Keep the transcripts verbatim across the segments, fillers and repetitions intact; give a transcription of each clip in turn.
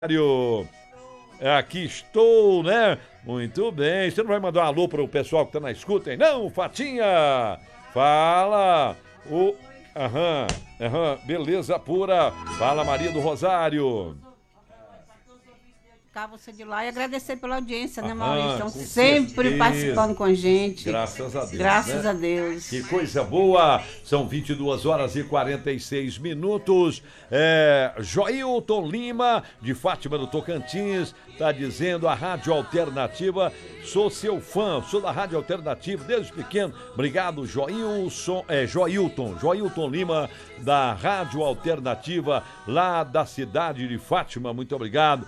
Aqui estou, né? Muito bem. Você não vai mandar um alô para o pessoal que tá na escuta, hein? Não, Fatinha! Fala! O... Aham, aham, beleza pura. Fala, Maria do Rosário. Você de lá e agradecer pela audiência, né, Aham, Maurício? Estão com sempre certeza. participando com a gente. Graças a Deus. Graças né? a Deus. Que coisa boa! São vinte e duas horas e quarenta e seis minutos. É, Joilton Lima, de Fátima do Tocantins, tá dizendo a Rádio Alternativa. Sou seu fã, sou da Rádio Alternativa desde pequeno. Obrigado, Joilson, é, Joilton, Joilton Lima, da Rádio Alternativa, lá da cidade de Fátima. Muito obrigado.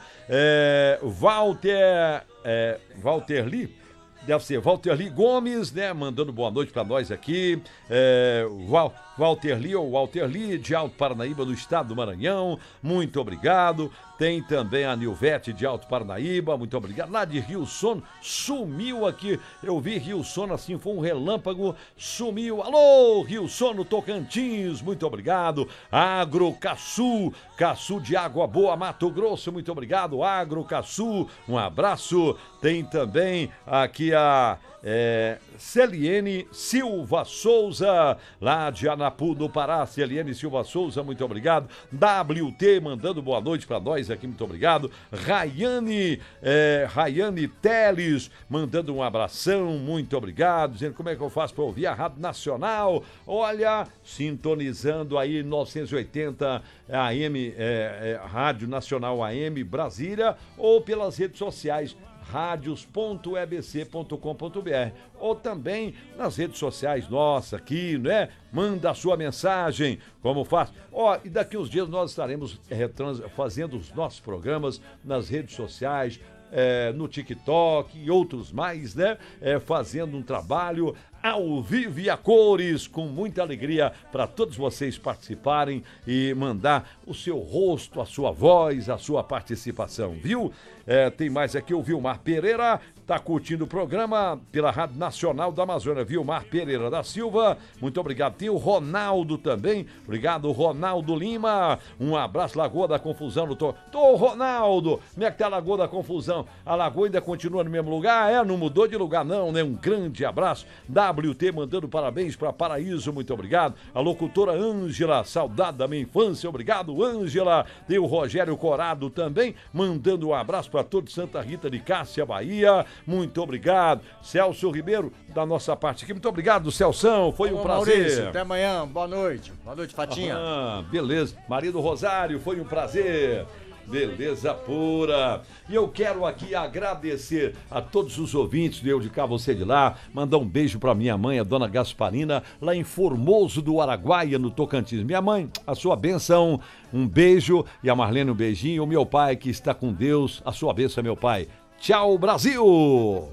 É, Walter, é, Walter Lee, deve ser Walter Lee Gomes, né? Mandando boa noite para nós aqui. É, Val, Walter Lee ou Walter Lee, de Alto Paranaíba, no estado do Maranhão. Muito obrigado. Tem também a Nilvete de Alto Paranaíba, muito obrigado. Lá de Rio Sono, sumiu aqui. Eu vi Rio Sono assim, foi um relâmpago, sumiu. Alô, Rio Sono, Tocantins, muito obrigado. Agro Caçu, Caçu de Água Boa, Mato Grosso, muito obrigado. Agro Caçu, um abraço. Tem também aqui a é, Celiene Silva Souza, lá de Anapu, do Pará. Celiene Silva Souza, muito obrigado. W T mandando boa noite para nós aqui, muito obrigado. Rayane, é, Rayane Teles, mandando um abração, muito obrigado, dizendo como é que eu faço para ouvir a Rádio Nacional. Olha, sintonizando aí novecentos e oitenta A M, é, é, Rádio Nacional A M Brasília, ou pelas redes sociais radios ponto e b c ponto com ponto b r, ou também nas redes sociais nossa aqui, né? Manda a sua mensagem, como faz. Ó, e daqui uns dias nós estaremos é, trans, fazendo os nossos programas nas redes sociais, é, no TikTok e outros mais, né? É, fazendo um trabalho ao vivo e a cores, com muita alegria para todos vocês participarem e mandar o seu rosto, a sua voz, a sua participação, viu? É, tem mais aqui o Vilmar Pereira, tá curtindo o programa pela Rádio Nacional da Amazônia. Vilmar Pereira da Silva, muito obrigado. Tem o Ronaldo também, obrigado, Ronaldo Lima. Um abraço, Lagoa da Confusão. No tô, tô Ronaldo, como é que tá a Lagoa da Confusão? A Lagoa ainda continua no mesmo lugar? É, não mudou de lugar não, né? Um grande abraço. W T mandando parabéns para Paraíso, muito obrigado. A locutora Ângela, saudade da minha infância, obrigado, Ângela. Tem o Rogério Corado também, mandando um abraço para todo Santa Rita de Cássia, Bahia. Muito obrigado. Celso Ribeiro, da nossa parte aqui. Muito obrigado, Celção. Foi Olá, um prazer. Maurício, até amanhã. Boa noite. Boa noite, Fatinha. Ah, beleza. Maria do Rosário, foi um prazer. Beleza pura. E eu quero aqui agradecer a todos os ouvintes do Eu de Cá, Você de Lá. Mandar um beijo para minha mãe, a dona Gasparina, lá em Formoso do Araguaia, no Tocantins. Minha mãe, a sua bênção, um beijo. E a Marlene, um beijinho. O meu pai, que está com Deus, a sua bênção, meu pai. Tchau, Brasil!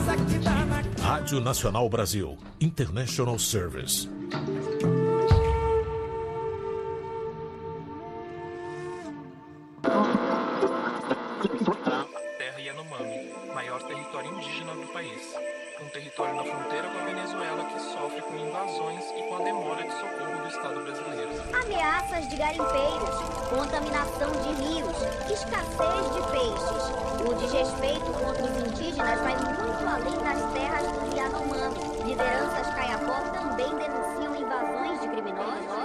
Rádio Nacional Brasil, International Service. Terra Yanomami, maior território indígena do país. Um território na fronteira com a Venezuela que sofre com invasões e com a demora de socorro do Estado brasileiro. Ameaças de garimpeiros, contaminação de rios, escassez de peixes. O desrespeito contra os indígenas vai muito além das terras dos Yanomami. Lideranças Caiapó também denunciam invasões de criminosos.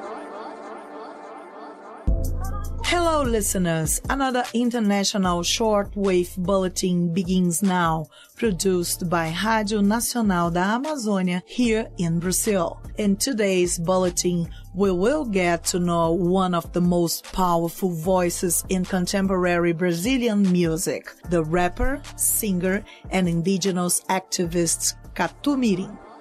Hello, listeners. Another international shortwave bulletin begins now, produced by Rádio Nacional da Amazônia here in Brazil. In today's bulletin, we will get to know one of the most powerful voices in contemporary Brazilian music, the rapper, singer, and indigenous activist Catumirim.